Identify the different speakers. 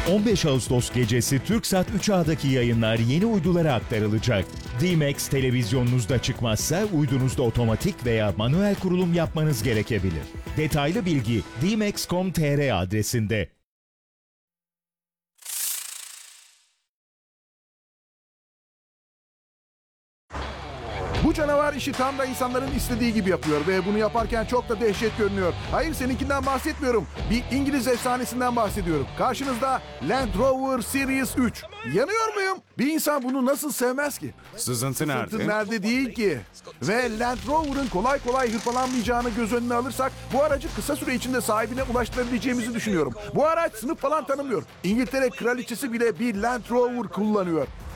Speaker 1: 15 Ağustos gecesi Türksat 3A'daki yayınlar yeni uydulara aktarılacak. D-Max televizyonunuzda çıkmazsa uydunuzda otomatik veya manuel kurulum yapmanız gerekebilir. Detaylı bilgi dmax.com.tr adresinde.
Speaker 2: Bu canavar işi tam da insanların istediği gibi yapıyor ve bunu yaparken çok da dehşet görünüyor. Hayır, seninkinden bahsetmiyorum. Bir İngiliz efsanesinden bahsediyorum. Karşınızda Land Rover Series 3. Yanıyor muyum? Bir insan bunu nasıl sevmez ki?
Speaker 3: Sızıntı nerede?
Speaker 2: Sızıntı nerede değil ki? Ve Land Rover'ın kolay kolay hırpalanmayacağını göz önüne alırsak bu aracı kısa süre içinde sahibine ulaştırabileceğimizi düşünüyorum. Bu araç sınıf falan tanımıyor. İngiltere kraliçesi bile bir Land Rover kullanıyor.